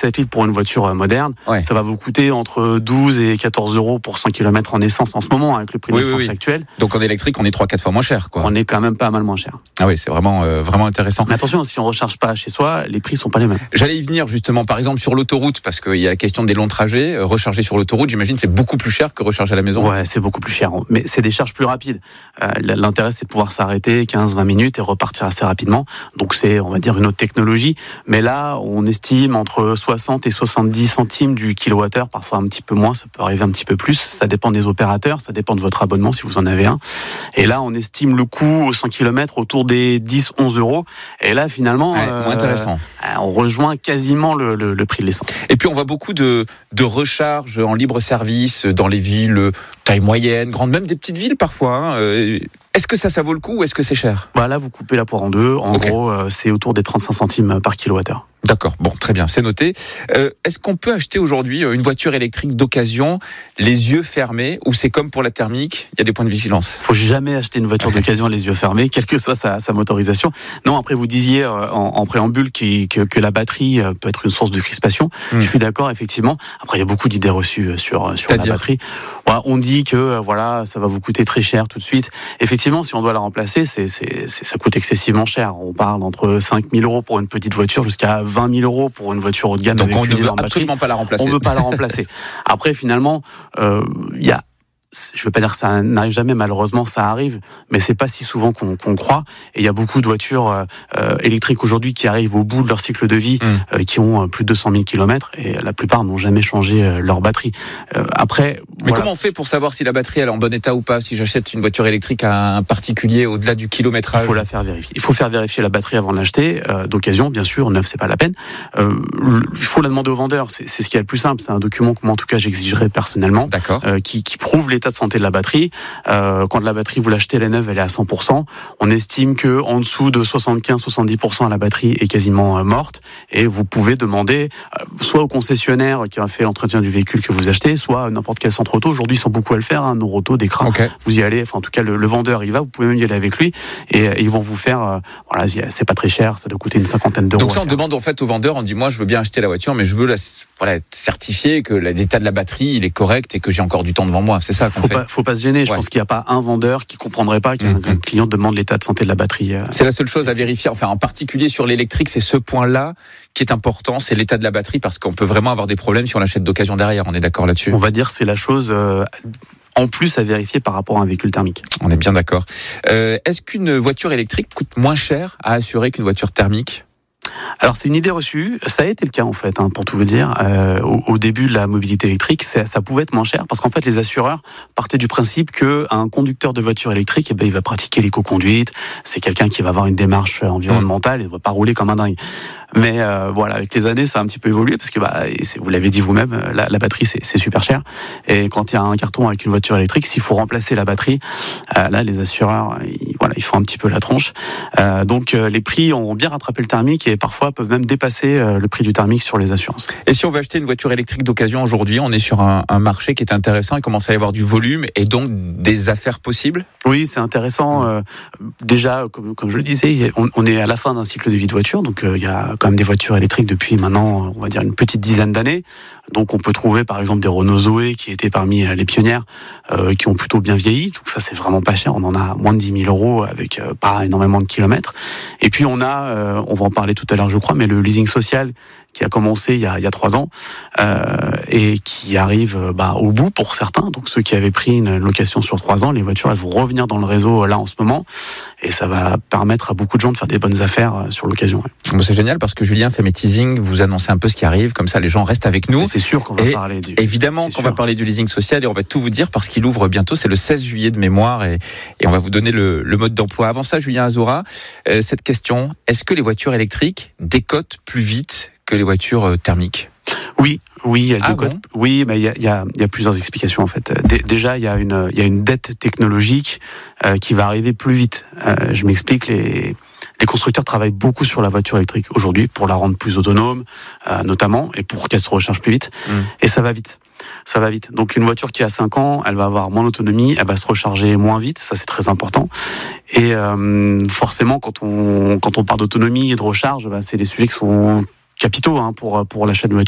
17 litres pour une voiture moderne, Ouais. ça va vous coûter entre 12 et 14 euros pour 100 km en essence en ce moment, avec le prix de l'essence actuel. Donc en électrique, on est 3-4 fois moins cher, quoi. On est quand même pas mal moins cher. Ah oui, c'est vraiment intéressant. Mais attention, si on recharge pas chez soi, les prix sont pas les mêmes. J'allais y venir justement, par exemple sur l'autoroute, parce qu'il y a la question des longs trajets. Recharger sur l'autoroute, j'imagine, c'est beaucoup plus cher que recharger à la maison. Ouais, c'est beaucoup plus cher, mais c'est des charges plus rapides. L'intérêt, c'est de pouvoir s'arrêter 15-20 minutes et repartir assez rapidement. Donc c'est, on va dire, une autre technologie. Mais là, on estime entre 60 et 70 centimes du kilowattheure, parfois un petit peu moins, ça peut arriver un petit peu plus. Ça dépend des opérateurs, ça dépend de votre abonnement si vous en avez un. Et là, on estime le coût au 100 km autour des 10-11 euros. Et là, finalement, moins intéressant. On rejoint quasiment le prix de l'essence. Et puis on voit beaucoup de recharges en libre service dans les villes taille moyenne, grande, même des petites villes parfois. Est-ce que ça vaut le coup ou est-ce que c'est cher ? Bah là, vous coupez la poire en deux. En gros, c'est autour des 35 centimes par kilowattheure. D'accord, bon, très bien, c'est noté. Est-ce qu'on peut acheter aujourd'hui une voiture électrique d'occasion, les yeux fermés, ou c'est comme pour la thermique, il y a des points de vigilance ? Faut jamais acheter une voiture d'occasion les yeux fermés, quelle que soit sa motorisation. Non, après vous disiez en préambule que la batterie peut être une source de crispation. Je suis d'accord, effectivement. Après, il y a beaucoup d'idées reçues sur la batterie. Ouais, on dit que ça va vous coûter très cher tout de suite. Effectivement, si on doit la remplacer, ça coûte excessivement cher. On parle entre 5 000 euros pour une petite voiture jusqu'à 20 000 euros pour une voiture haut de gamme. Donc avec on ne veut énorme absolument batterie. pas la remplacer. On ne veut pas la remplacer. Après, finalement, il y a, je veux pas dire que ça n'arrive jamais, malheureusement ça arrive, mais c'est pas si souvent qu'on croit. Et il y a beaucoup de voitures électriques aujourd'hui qui arrivent au bout de leur cycle de vie, qui ont plus de 200 000 km, et la plupart n'ont jamais changé leur batterie. Après, mais comment on fait pour savoir si la batterie elle est en bon état ou pas, si j'achète une voiture électrique à un particulier au-delà du kilométrage ? Il faut la faire vérifier. Il faut faire vérifier la batterie avant de l'acheter, d'occasion, bien sûr, neuf c'est pas la peine. Il faut la demander au vendeur, c'est ce qui est le plus simple. C'est un document que moi en tout cas j'exigerais personnellement, qui prouve l'état de santé de la batterie. Quand la batterie, vous l'achetez, elle est neuve, elle est à 100%. On estime que en dessous de 75-70%, la batterie est quasiment morte. Et vous pouvez demander soit au concessionnaire qui a fait l'entretien du véhicule que vous achetez, soit à n'importe quel centre auto. Aujourd'hui, ils sont beaucoup à le faire, Noroto, Decra. Vous y allez, enfin en tout cas le vendeur y va. Vous pouvez même y aller avec lui et ils vont vous faire. C'est pas très cher, ça doit coûter une cinquantaine d'euros. Donc ça, on demande en fait au vendeur, on dit moi je veux bien acheter la voiture, mais je veux être certifié que l'état de la batterie il est correct et que j'ai encore du temps devant moi. C'est ça qu'on fait. Faut pas se gêner. Je pense qu'il n'y a pas un vendeur qui comprendrait pas qu'un client demande l'état de santé de la batterie. C'est la seule chose à vérifier. Enfin, en particulier sur l'électrique, c'est ce point-là qui est important, c'est l'état de la batterie, parce qu'on peut vraiment avoir des problèmes si on l'achète d'occasion derrière. On est d'accord là-dessus. On va dire c'est la chose en plus à vérifier par rapport à un véhicule thermique. On est bien d'accord. Est-ce qu'une voiture électrique coûte moins cher à assurer qu'une voiture thermique ? Alors c'est une idée reçue, ça a été le cas en fait, pour tout vous dire. Au début de la mobilité électrique, ça pouvait être moins cher parce qu'en fait les assureurs partaient du principe qu'un conducteur de voiture électrique, il va pratiquer l'éco-conduite, c'est quelqu'un qui va avoir une démarche environnementale et ne va pas rouler comme un dingue. Mais avec les années, ça a un petit peu évolué parce que vous l'avez dit vous-même, la batterie c'est super cher. Et quand il y a un carton avec une voiture électrique, s'il faut remplacer la batterie, là les assureurs, ils font un petit peu la tronche. Donc les prix ont bien rattrapé le thermique et parfois peuvent même dépasser le prix du thermique sur les assurances. Et si on veut acheter une voiture électrique d'occasion aujourd'hui, on est sur un marché qui est intéressant, il commence à y avoir du volume et donc des affaires possibles ? Oui, c'est intéressant. Déjà, comme je le disais, on est à la fin d'un cycle de vie de voiture, donc il y a quand même des voitures électriques depuis maintenant, on va dire une petite dizaine d'années. Donc on peut trouver par exemple des Renault Zoé qui étaient parmi les pionnières, qui ont plutôt bien vieilli. Donc ça c'est vraiment pas cher, on en a moins de 10 000 euros avec pas énormément de kilomètres. Et puis on va en parler tout à l'heure je crois, mais le leasing social qui a commencé il y a 3 ans et qui arrive au bout pour certains. Donc ceux qui avaient pris une location sur 3 ans, les voitures elles vont revenir dans le réseau là en ce moment et ça va permettre à beaucoup de gens de faire des bonnes affaires sur l'occasion. Bon, c'est génial parce que Julien fait mes teasings, vous annoncez un peu ce qui arrive, comme ça les gens restent avec nous. Et c'est sûr qu'on va parler du... Évidemment qu'on va parler du leasing social et on va tout vous dire parce qu'il ouvre bientôt, c'est le 16 juillet de mémoire et on va vous donner le mode d'emploi. Avant ça, Julien Azoura, cette question, est-ce que les voitures électriques décotent plus vite que les voitures thermiques ? Oui, elle décote. Bon Oui, mais il y a plusieurs explications en fait. Déjà, il y a une dette technologique qui va arriver plus vite. Je m'explique. Les constructeurs travaillent beaucoup sur la voiture électrique aujourd'hui pour la rendre plus autonome, notamment, et pour qu'elle se recharge plus vite. Et ça va vite. Donc une voiture qui a 5 ans, elle va avoir moins d'autonomie, elle va se recharger moins vite, ça c'est très important. Et forcément, quand on parle d'autonomie et de recharge, c'est des sujets qui sont capitaux pour l'achat d'une voiture